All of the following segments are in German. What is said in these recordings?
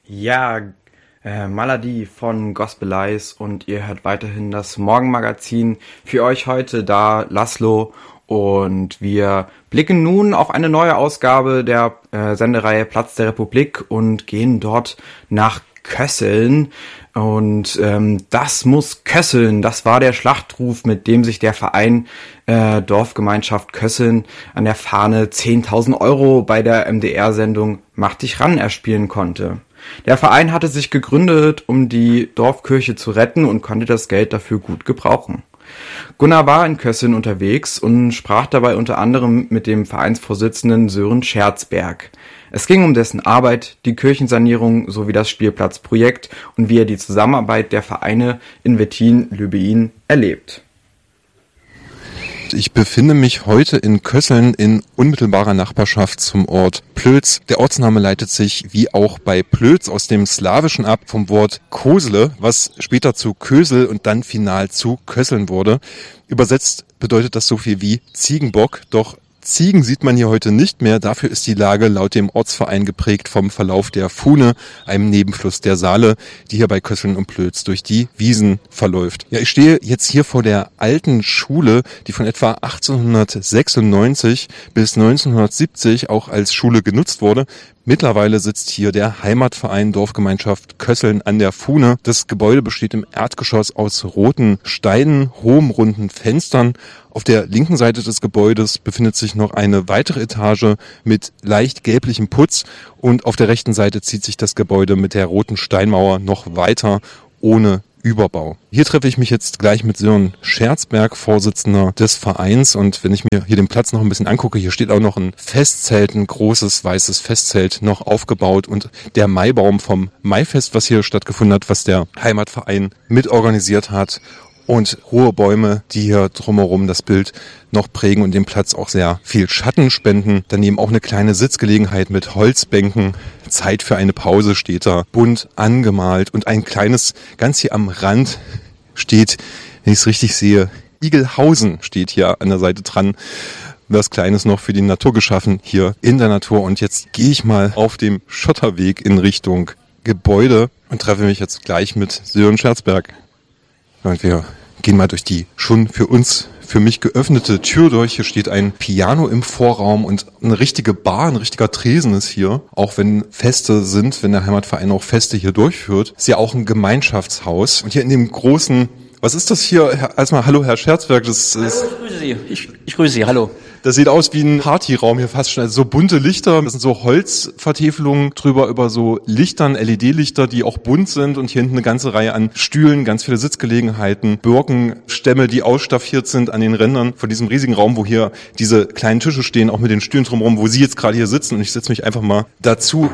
Ja, Maladi von Gospel Eyes und ihr hört weiterhin das Morgenmagazin. Für euch heute da Laszlo und wir blicken nun auf eine neue Ausgabe der Sendereihe Platz der Republik und gehen dort nach Kösseln. Und das muss Kösseln, das war der Schlachtruf, mit dem sich der Verein Dorfgemeinschaft Kösseln an der Fahne 10.000 Euro bei der MDR-Sendung Mach dich ran erspielen konnte. Der Verein hatte sich gegründet, um die Dorfkirche zu retten und konnte das Geld dafür gut gebrauchen. Gunnar war in Kösseln unterwegs und sprach dabei unter anderem mit dem Vereinsvorsitzenden Sören Scherzberg. Es ging um dessen Arbeit, die Kirchensanierung sowie das Spielplatzprojekt und wie er die Zusammenarbeit der Vereine in Wettin-Lübbein erlebt. Ich befinde mich heute in Kösseln in unmittelbarer Nachbarschaft zum Ort Plötz. Der Ortsname leitet sich wie auch bei Plötz aus dem Slawischen ab vom Wort Kosele, was später zu Kösel und dann final zu Kösseln wurde. Übersetzt bedeutet das so viel wie Ziegenbock, doch Ziegen sieht man hier heute nicht mehr. Dafür ist die Lage laut dem Ortsverein geprägt vom Verlauf der Fuhne, einem Nebenfluss der Saale, die hier bei Kösseln und Plötz durch die Wiesen verläuft. Ja, ich stehe jetzt hier vor der alten Schule, die von etwa 1896 bis 1970 auch als Schule genutzt wurde. Mittlerweile sitzt hier der Heimatverein Dorfgemeinschaft Kösseln an der Fuhne. Das Gebäude besteht im Erdgeschoss aus roten Steinen, hohen runden Fenstern. Auf der linken Seite des Gebäudes befindet sich noch eine weitere Etage mit leicht gelblichem Putz und auf der rechten Seite zieht sich das Gebäude mit der roten Steinmauer noch weiter ohne Überbau. Hier treffe ich mich jetzt gleich mit Sören Scherzberg, Vorsitzender des Vereins, und wenn ich mir hier den Platz noch ein bisschen angucke, hier steht auch noch ein Festzelt, ein großes weißes Festzelt noch aufgebaut und der Maibaum vom Maifest, was hier stattgefunden hat, was der Heimatverein mitorganisiert hat. Und hohe Bäume, die hier drumherum das Bild noch prägen und dem Platz auch sehr viel Schatten spenden. Daneben auch eine kleine Sitzgelegenheit mit Holzbänken. Zeit für eine Pause steht da, bunt angemalt. Und ein kleines, ganz hier am Rand steht, wenn ich es richtig sehe, Igelhausen steht hier an der Seite dran. Was Kleines noch für die Natur geschaffen hier in der Natur. Und jetzt gehe ich mal auf dem Schotterweg in Richtung Gebäude und treffe mich jetzt gleich mit Sören Scherzberg. Und wir gehen mal durch die schon für mich geöffnete Tür durch. Hier steht ein Piano im Vorraum und eine richtige Bar, ein richtiger Tresen ist hier. Auch wenn Feste sind, wenn der Heimatverein auch Feste hier durchführt, ist ja auch ein Gemeinschaftshaus. Und hier in dem großen, was ist das hier? Erstmal hallo Herr Scherzberg. Hallo, ich grüße Sie. Ich grüße Sie, hallo. Das sieht aus wie ein Partyraum hier fast schon. Also so bunte Lichter, das sind so Holzvertäfelungen drüber über so Lichtern, LED-Lichter, die auch bunt sind, und hier hinten eine ganze Reihe an Stühlen, ganz viele Sitzgelegenheiten, Birkenstämme, die ausstaffiert sind an den Rändern von diesem riesigen Raum, wo hier diese kleinen Tische stehen, auch mit den Stühlen drumherum, wo Sie jetzt gerade hier sitzen, und ich setze mich einfach mal dazu.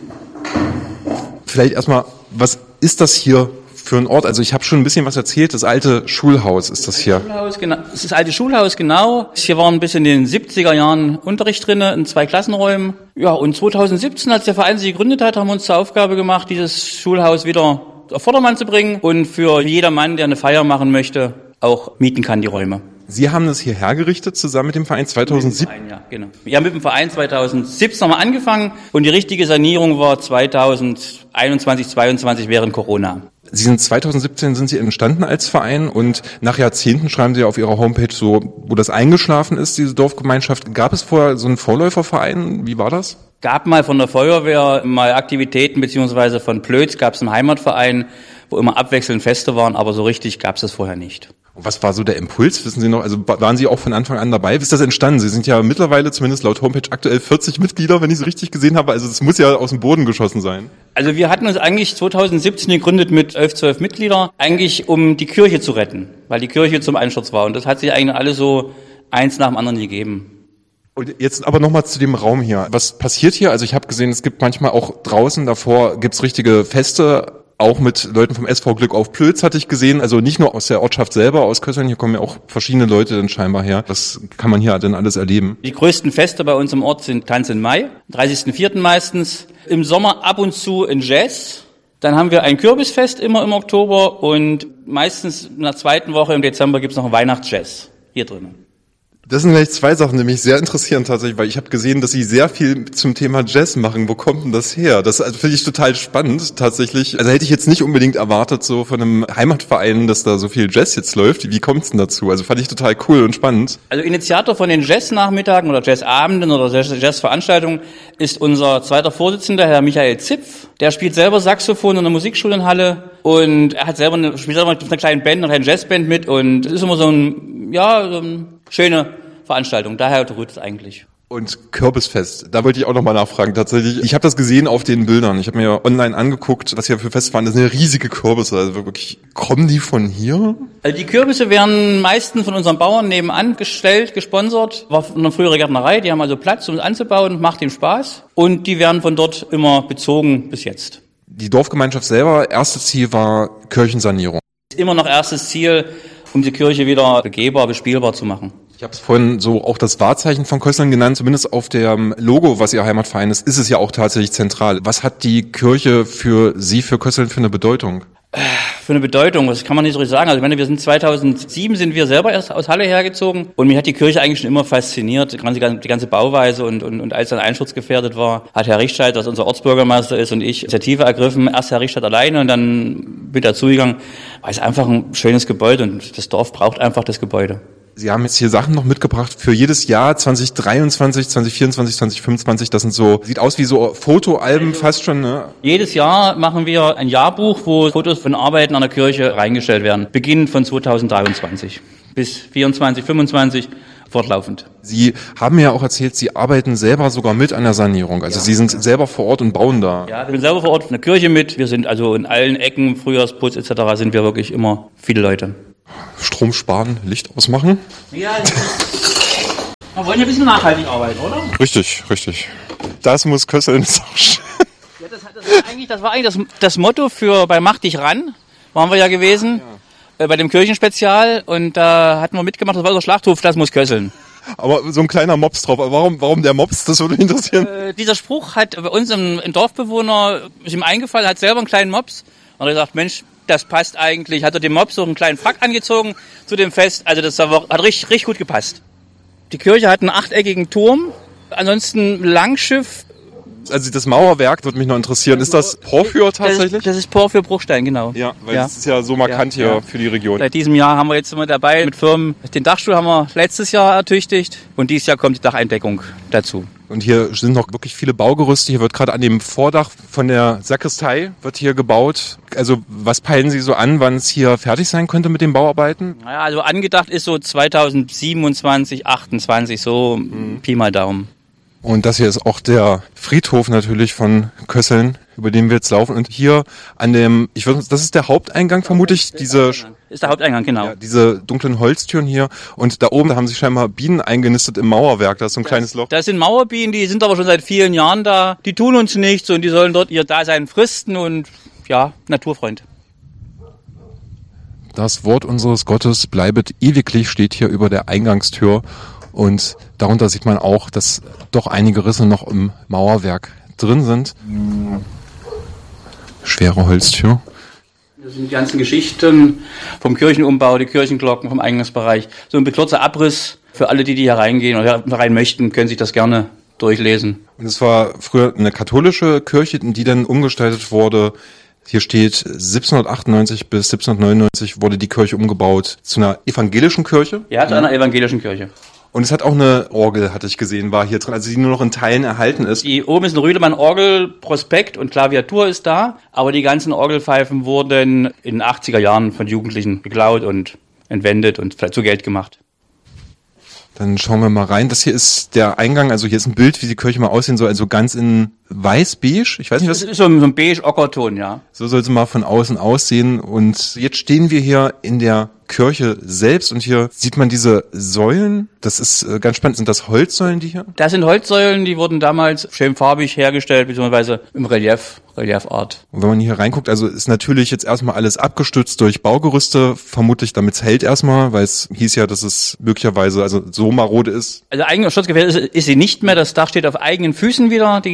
Vielleicht erstmal, was ist das hier für ein Ort? Also ich habe schon ein bisschen was erzählt. Das alte Schulhaus ist das hier. Schulhaus, genau. Das ist das alte Schulhaus, genau. Hier war ein bisschen in den 70er Jahren Unterricht drin, in 2 Klassenräumen. Ja, und 2017, als der Verein sich gegründet hat, haben wir uns zur Aufgabe gemacht, dieses Schulhaus wieder auf Vordermann zu bringen und für jedermann, der eine Feier machen möchte, auch mieten kann die Räume. Sie haben das hier hergerichtet zusammen mit dem Verein 2017? Ja, genau. Wir haben mit dem Verein 2017 haben wir angefangen und die richtige Sanierung war 2021, 22 während Corona. Sie sind 2017 sind Sie entstanden als Verein, und nach Jahrzehnten schreiben Sie auf Ihrer Homepage so, wo das eingeschlafen ist, diese Dorfgemeinschaft. Gab es vorher so einen Vorläuferverein? Wie war das? Gab mal von der Feuerwehr mal Aktivitäten, beziehungsweise von Plötz gab es einen Heimatverein, wo immer abwechselnd Feste waren, aber so richtig gab es das vorher nicht. Und was war so der Impuls? Wissen Sie noch, also waren Sie auch von Anfang an dabei? Wie ist das entstanden? Sie sind ja mittlerweile, zumindest laut Homepage, aktuell 40 Mitglieder, wenn ich es richtig gesehen habe. Also das muss ja aus dem Boden geschossen sein. Also wir hatten uns eigentlich 2017 gegründet mit 11, 12 Mitgliedern, eigentlich um die Kirche zu retten, weil die Kirche zum Einsturz war. Und das hat sich eigentlich alles so eins nach dem anderen gegeben. Und jetzt aber nochmal zu dem Raum hier. Was passiert hier? Also ich habe gesehen, es gibt manchmal auch draußen davor gibt's richtige Feste, auch mit Leuten vom SV Glück auf Plötz hatte ich gesehen. Also nicht nur aus der Ortschaft selber, aus Kösseln, hier kommen ja auch verschiedene Leute dann scheinbar her. Das kann man hier dann alles erleben. Die größten Feste bei uns im Ort sind Tanz in Mai, 30.04. meistens. Im Sommer ab und zu in Jazz. Dann haben wir ein Kürbisfest immer im Oktober und meistens in der zweiten Woche im Dezember gibt's noch ein Weihnachtsjazz hier drinnen. Das sind gleich zwei Sachen, die mich sehr interessieren tatsächlich, weil ich habe gesehen, dass Sie sehr viel zum Thema Jazz machen. Wo kommt denn das her? Das finde ich total spannend tatsächlich. Also hätte ich jetzt nicht unbedingt erwartet, so von einem Heimatverein, dass da so viel Jazz jetzt läuft. Wie kommt's denn dazu? Also fand ich total cool und spannend. Also Initiator von den Jazz-Nachmittagen oder Jazzabenden oder Jazz-Veranstaltungen ist unser zweiter Vorsitzender, Herr Michael Zipf. Der spielt selber Saxophon in der Musikschule in Halle und er hat spielt selber mit einer kleinen Band, einer kleinen Jazzband mit und es ist immer so eine schöne Veranstaltung. Daher rührt es eigentlich. Und Kürbisfest, da wollte ich auch nochmal nachfragen tatsächlich. Ich habe das gesehen auf den Bildern. Ich habe mir online angeguckt, was hier für Fest waren. Das sind ja riesige Kürbisse. Also wirklich, kommen die von hier? Also die Kürbisse werden meistens von unseren Bauern nebenan gestellt, gesponsert. War eine frühere Gärtnerei, die haben also Platz, um es anzubauen, macht dem Spaß. Und die werden von dort immer bezogen bis jetzt. Die Dorfgemeinschaft selber, erstes Ziel war Kirchensanierung. Immer noch erstes Ziel, um die Kirche wieder begehbar, bespielbar zu machen. Ich habe es vorhin so auch das Wahrzeichen von Kösseln genannt, zumindest auf dem Logo, was Ihr Heimatverein ist es ja auch tatsächlich zentral. Was hat die Kirche für Sie, für Kösseln, für eine Bedeutung? Für eine Bedeutung, das kann man nicht so richtig sagen. Also ich meine, 2007 sind wir selber erst aus Halle hergezogen und mich hat die Kirche eigentlich schon immer fasziniert, die ganze Bauweise und als dann einsturzgefährdet war, hat Herr Richtscheid, was unser Ortsbürgermeister ist, und ich Initiative ergriffen, erst Herr Richtscheid alleine und dann bin dazugegangen, weil es einfach ein schönes Gebäude und das Dorf braucht einfach das Gebäude. Sie haben jetzt hier Sachen noch mitgebracht für jedes Jahr 2023, 2024, 2025. Das sind so, sieht aus wie so Fotoalben fast schon, ne? Jedes Jahr machen wir ein Jahrbuch, wo Fotos von Arbeiten an der Kirche reingestellt werden. Beginnend von 2023 bis 24, 25 fortlaufend. Sie haben ja auch erzählt, Sie arbeiten selber sogar mit an der Sanierung. Also ja. Sie sind selber vor Ort und bauen da. Ja, ich bin selber vor Ort in der Kirche mit. Wir sind also in allen Ecken, Frühjahrsputz etc. sind wir wirklich immer viele Leute. Strom sparen, Licht ausmachen? Ja, wir wollen ja ein bisschen nachhaltig arbeiten, oder? Richtig. Das muss Kösseln auch. Ja, das war eigentlich das Motto für bei Mach dich ran, waren wir ja gewesen, bei dem Kirchenspezial, und da hatten wir mitgemacht, das war unser Schlachtruf, das muss Kösseln. Aber so ein kleiner Mops drauf. Aber warum der Mops? Das würde mich interessieren. Dieser Spruch hat bei uns ein Dorfbewohner, ist ihm eingefallen, hat selber einen kleinen Mops und hat gesagt, Mensch, das passt eigentlich. Hat er dem Mops so einen kleinen Frack angezogen zu dem Fest. Also das hat richtig gut gepasst. Die Kirche hat einen achteckigen Turm. Ansonsten Langschiff. Also das Mauerwerk würde mich noch interessieren. Ist das Porphyr tatsächlich? Das ist Porphyr-Bruchstein, genau. Ja, weil das ist ja so markant hier für die Region. Seit diesem Jahr haben wir jetzt immer dabei mit Firmen. Den Dachstuhl haben wir letztes Jahr ertüchtigt und dieses Jahr kommt die Dacheindeckung dazu. Und hier sind noch wirklich viele Baugerüste. Hier wird gerade an dem Vordach von der Sakristei wird hier gebaut. Also was peilen Sie so an, wann es hier fertig sein könnte mit den Bauarbeiten? Naja, also angedacht ist so 2027, 28, so Pi mal Daumen. Und das hier ist auch der Friedhof natürlich von Kösseln, über den wir jetzt laufen. Und hier an dem, das ist der Haupteingang, vermute ich, ist der Haupteingang, genau. Ja, diese dunklen Holztüren hier. Und da oben, da haben sich scheinbar Bienen eingenistet im Mauerwerk. Da ist so ein kleines Loch. Das sind Mauerbienen, die sind aber schon seit vielen Jahren da. Die tun uns nichts und die sollen dort ihr Dasein fristen und ja, Naturfreund. Das Wort unseres Gottes bleibet ewiglich steht hier über der Eingangstür. Und darunter sieht man auch, dass doch einige Risse noch im Mauerwerk drin sind. Schwere Holztür. Das sind die ganzen Geschichten vom Kirchenumbau, die Kirchenglocken vom Eingangsbereich. So ein kurzer Abriss für alle, die hier reingehen oder rein möchten, können sich das gerne durchlesen. Und es war früher eine katholische Kirche, die dann umgestaltet wurde. Hier steht 1798 bis 1799 wurde die Kirche umgebaut zu einer evangelischen Kirche. Ja, zu einer evangelischen Kirche. Und es hat auch eine Orgel, hatte ich gesehen, war hier drin, also die nur noch in Teilen erhalten ist. Oben ist ein Rüdemann-Orgel, Prospekt und Klaviatur ist da, aber die ganzen Orgelpfeifen wurden in den 80er Jahren von Jugendlichen geklaut und entwendet und vielleicht zu Geld gemacht. Dann schauen wir mal rein. Das hier ist der Eingang, also hier ist ein Bild, wie die Kirche mal aussehen soll, also ganz in weiß-beige. Ich weiß nicht, was. Das ist so ein beige-Ockerton, ja. So soll es mal von außen aussehen. Und jetzt stehen wir hier in der Kirche selbst und hier sieht man diese Säulen. Das ist ganz spannend. Sind das Holzsäulen, die hier? Das sind Holzsäulen, die wurden damals schön farbig hergestellt, beziehungsweise im Reliefart. Und wenn man hier reinguckt, also ist natürlich jetzt erstmal alles abgestützt durch Baugerüste, vermutlich damit es hält erstmal, weil es hieß ja, dass es möglicherweise also so marode ist. Also eigentlich schutzgefährdet ist sie nicht mehr. Das Dach steht auf eigenen Füßen wieder. Die ganzen Stützen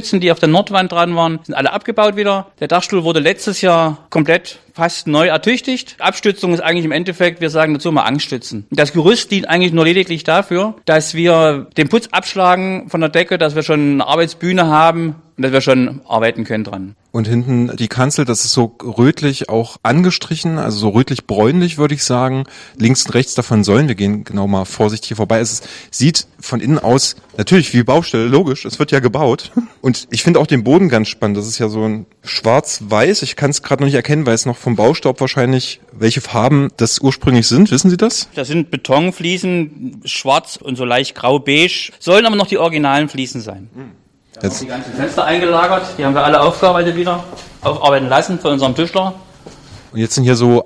Stützen, die auf der Nordwand dran waren, sind alle abgebaut wieder. Der Dachstuhl wurde letztes Jahr komplett fast neu ertüchtigt. Abstützung ist eigentlich im Endeffekt, wir sagen dazu mal Angststützen. Das Gerüst dient eigentlich nur lediglich dafür, dass wir den Putz abschlagen von der Decke, dass wir schon eine Arbeitsbühne haben und dass wir schon arbeiten können dran. Und hinten die Kanzel, das ist so rötlich auch angestrichen, also so rötlich-bräunlich, würde ich sagen. Links und rechts davon Säulen, wir gehen genau mal vorsichtig hier vorbei. Es sieht von innen aus natürlich wie Baustelle, logisch, es wird ja gebaut. Und ich finde auch den Boden ganz spannend. Das ist ja so ein schwarz-weiß, ich kann es gerade noch nicht erkennen, weil es noch vom Baustaub wahrscheinlich, welche Farben das ursprünglich sind, wissen Sie das? Das sind Betonfliesen, schwarz und so leicht grau-beige, sollen aber noch die originalen Fliesen sein. Wir haben die ganzen Fenster eingelagert, die haben wir alle aufgearbeitet wieder, aufarbeiten lassen von unserem Tischler. Und jetzt sind hier so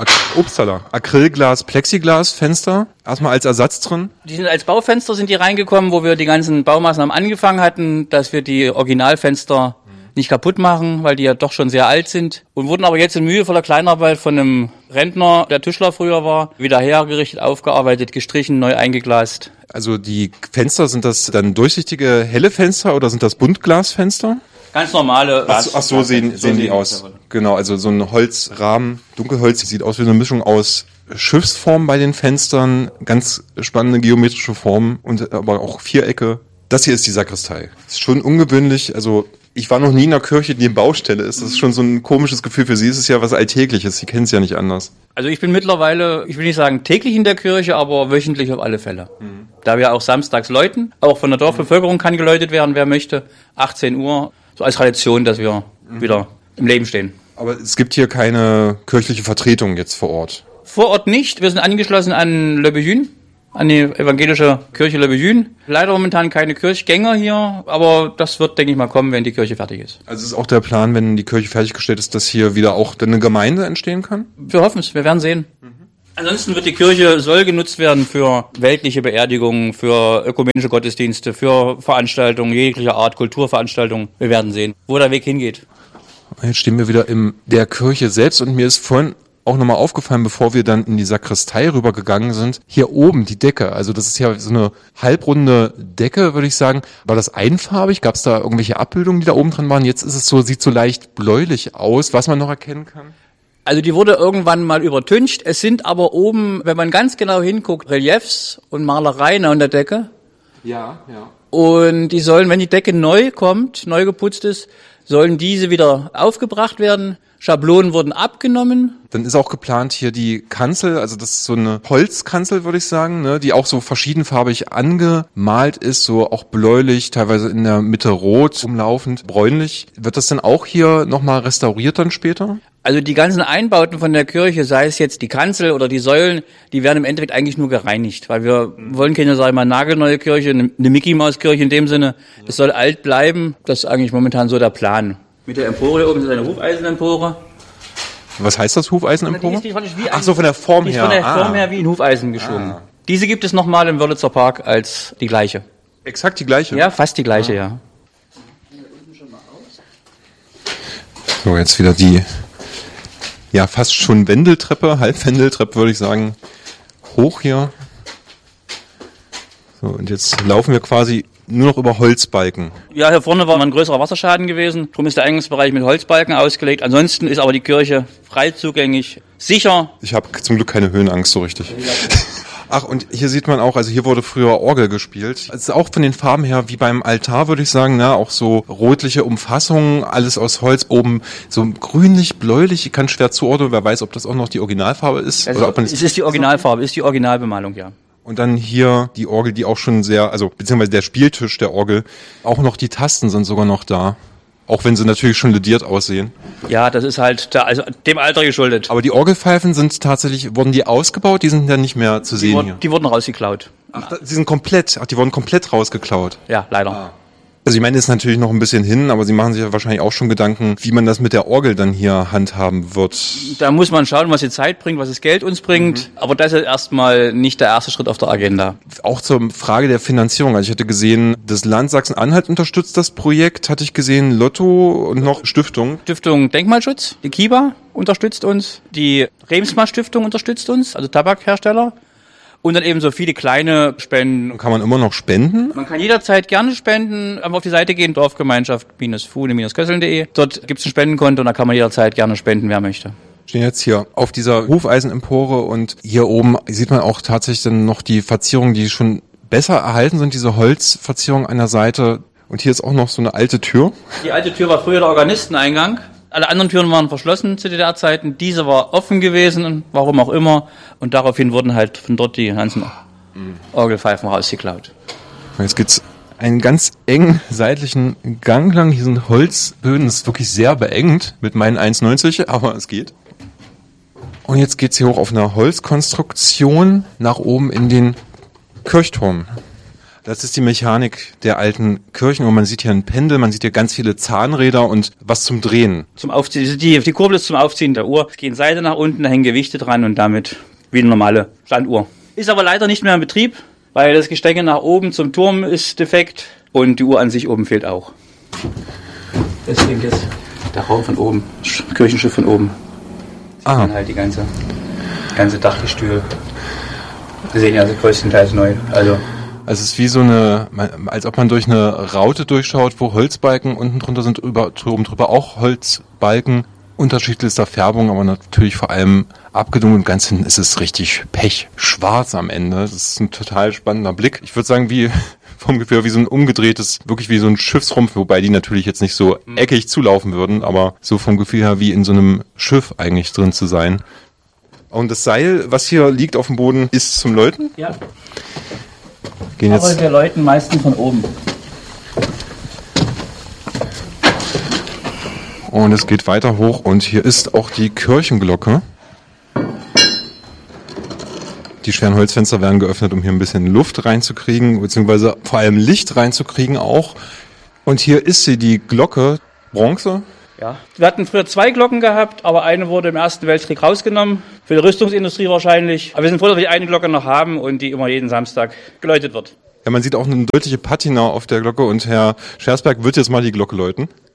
Acrylglas, Plexiglas-Fenster, erstmal als Ersatz drin. Die sind als Baufenster sind die reingekommen, wo wir die ganzen Baumaßnahmen angefangen hatten, dass wir die Originalfenster nicht kaputt machen, weil die ja doch schon sehr alt sind. Und wurden aber jetzt in mühevoller Kleinarbeit von einem Rentner, der Tischler früher war, wieder hergerichtet, aufgearbeitet, gestrichen, neu eingeglast. Also die Fenster, sind das dann durchsichtige, helle Fenster oder sind das Buntglasfenster? Ganz normale. Ach so sehen die aus. Genau, also so ein Holzrahmen, Dunkelholz, sieht aus wie eine Mischung aus Schiffsform bei den Fenstern, ganz spannende geometrische Formen und aber auch Vierecke. Das hier ist die Sakristei. Das ist schon ungewöhnlich, also ich war noch nie in einer Kirche, die eine Baustelle ist. Das ist schon so ein komisches Gefühl. Für Sie ist es ja was Alltägliches. Sie kennen es ja nicht anders. Also ich bin mittlerweile, ich will nicht sagen täglich in der Kirche, aber wöchentlich auf alle Fälle. Da wir auch samstags läuten, auch von der Dorfbevölkerung kann geläutet werden, wer möchte. 18 Uhr, so als Tradition, dass wir wieder im Leben stehen. Aber es gibt hier keine kirchliche Vertretung jetzt vor Ort? Vor Ort nicht. Wir sind angeschlossen an Le Béjun, an die evangelische Kirche Le Béjun. Leider momentan keine Kirchgänger hier, aber das wird, denke ich mal, kommen, wenn die Kirche fertig ist. Also ist auch der Plan, wenn die Kirche fertiggestellt ist, dass hier wieder auch eine Gemeinde entstehen kann? Wir hoffen es, wir werden sehen. Ansonsten wird die Kirche, soll genutzt werden für weltliche Beerdigungen, für ökumenische Gottesdienste, für Veranstaltungen jeglicher Art, Kulturveranstaltungen. Wir werden sehen, wo der Weg hingeht. Jetzt stehen wir wieder in der Kirche selbst und mir ist vorhin auch nochmal aufgefallen, bevor wir dann in die Sakristei rübergegangen sind, hier oben die Decke, also das ist ja so eine halbrunde Decke, würde ich sagen. War das einfarbig? Gab es da irgendwelche Abbildungen, die da oben dran waren? Jetzt ist es so, sieht so leicht bläulich aus, was man noch erkennen kann. Also die wurde irgendwann mal übertüncht. Es sind aber oben, wenn man ganz genau hinguckt, Reliefs und Malereien an der Decke. Ja. Und die sollen, wenn die Decke neu kommt, neu geputzt ist, sollen diese wieder aufgebracht werden. Schablonen wurden abgenommen. Dann ist auch geplant hier die Kanzel, also das ist so eine Holzkanzel, würde ich sagen, ne, die auch so verschiedenfarbig angemalt ist, so auch bläulich, teilweise in der Mitte rot, umlaufend, bräunlich. Wird das dann auch hier nochmal restauriert dann später? Also die ganzen Einbauten von der Kirche, sei es jetzt die Kanzel oder die Säulen, die werden im Endeffekt eigentlich nur gereinigt, weil wir wollen keine, sag ich mal, nagelneue Kirche, eine Mickey-Maus-Kirche in dem Sinne. Das soll alt bleiben, das ist eigentlich momentan so der Plan. Mit der Empore oben ist eine Hufeisenempore. Was heißt das, Hufeisenempore? Ach so, von der Form her. Von der Form her wie ein Hufeisen geschoben. Diese gibt es nochmal im Wörlitzer Park als die gleiche. Exakt die gleiche? Ja, fast die gleiche, ja. So, jetzt wieder die, ja, fast schon Wendeltreppe, Halbwendeltreppe, würde ich sagen, hoch hier. So, und jetzt laufen wir quasi nur noch über Holzbalken. Ja, hier vorne war mal ein größerer Wasserschaden gewesen. Darum ist der Eingangsbereich mit Holzbalken ausgelegt. Ansonsten ist aber die Kirche frei zugänglich, sicher. Ich habe zum Glück keine Höhenangst so richtig. Ach, und hier sieht man auch, also hier wurde früher Orgel gespielt. Es ist auch von den Farben her wie beim Altar, würde ich sagen, ne? Auch so rotliche Umfassungen, alles aus Holz, oben so grünlich, bläulich, ich kann schwer zuordnen, wer weiß, ob das auch noch die Originalfarbe ist. Also, oder ob man es ist die Originalfarbe, ist die Originalbemalung, ja. Und dann hier die Orgel, die auch schon sehr, also beziehungsweise der Spieltisch der Orgel, auch noch die Tasten sind sogar noch da. Auch wenn sie natürlich schon lediert aussehen. Ja, das ist halt dem Alter geschuldet. Aber die Orgelpfeifen sind tatsächlich, wurden die ausgebaut? Die sind dann nicht mehr zu sehen hier. Die wurden rausgeklaut. Die wurden komplett rausgeklaut. Ja, leider. Also ich meine, ist natürlich noch ein bisschen hin, aber Sie machen sich ja wahrscheinlich auch schon Gedanken, wie man das mit der Orgel dann hier handhaben wird. Da muss man schauen, was die Zeit bringt, was das Geld uns bringt. Aber das ist erstmal nicht der erste Schritt auf der Agenda. Auch zur Frage der Finanzierung. Also ich hatte gesehen, das Land Sachsen-Anhalt unterstützt das Projekt, hatte ich gesehen, Lotto und noch Stiftung. Stiftung Denkmalschutz, die KIBA unterstützt uns, die Remsmar Stiftung unterstützt uns, also Tabakhersteller. Und dann eben so viele kleine Spenden. Kann man immer noch spenden? Man kann jederzeit gerne spenden. Einfach auf die Seite gehen, Dorfgemeinschaft-Fuhne-Kösseln.de. Dort gibt es ein Spendenkonto und da kann man jederzeit gerne spenden, wer möchte. Wir stehen jetzt hier auf dieser Hufeisenempore und hier oben sieht man auch tatsächlich dann noch die Verzierungen, die schon besser erhalten sind, diese Holzverzierung an der Seite. Und hier ist auch noch so eine alte Tür. Die alte Tür war früher der Organisteneingang. Alle anderen Türen waren verschlossen zu DDR-Zeiten. Diese war offen gewesen, warum auch immer. Und daraufhin wurden halt von dort die ganzen Orgelpfeifen rausgeklaut. Jetzt geht's einen ganz engen seitlichen Gang lang. Hier sind Holzböden, das ist wirklich sehr beengt mit meinen 1,90, aber es geht. Und jetzt geht's hier hoch auf einer Holzkonstruktion nach oben in den Kirchturm. Das ist die Mechanik der alten Kirchen und man sieht hier ein Pendel, man sieht hier ganz viele Zahnräder und was zum Drehen. Zum Aufziehen, die Kurbel ist zum Aufziehen der Uhr. Es gehen Seite nach unten, da hängen Gewichte dran und damit wie eine normale Standuhr. Ist aber leider nicht mehr in Betrieb, weil das Gestänge nach oben zum Turm ist defekt und die Uhr an sich oben fehlt auch. Deswegen ist der Raum von oben, das Kirchenschiff von oben. Ah. Und halt die ganze Dachgestühl. Wir sehen ja also größtenteils neu. Also es ist wie so als ob man durch eine Raute durchschaut, wo Holzbalken unten drunter sind, oben drüber auch Holzbalken, unterschiedlichster Färbung, aber natürlich vor allem abgedunkelt und ganz hinten ist es richtig pechschwarz am Ende. Das ist ein total spannender Blick. Ich würde sagen, wie vom Gefühl wie so ein umgedrehtes, wirklich wie so ein Schiffsrumpf, wobei die natürlich jetzt nicht so eckig zulaufen würden, aber so vom Gefühl her wie in so einem Schiff eigentlich drin zu sein. Und das Seil, was hier liegt auf dem Boden, ist zum Läuten? ja. Gehen Aber jetzt wir läuten meistens von oben. und es geht weiter hoch und hier ist auch die Kirchenglocke. Die schweren Holzfenster werden geöffnet, um hier ein bisschen Luft reinzukriegen, beziehungsweise vor allem Licht reinzukriegen auch. Und hier ist sie, die Glocke, Bronze. Ja. Wir hatten früher 2 Glocken gehabt, aber eine wurde im Ersten Weltkrieg rausgenommen. Für die Rüstungsindustrie wahrscheinlich. Aber wir sind froh, dass wir die eine Glocke noch haben und die immer jeden Samstag geläutet wird. Ja, man sieht auch eine deutliche Patina auf der Glocke und Herr Schersberg wird jetzt mal die Glocke läuten.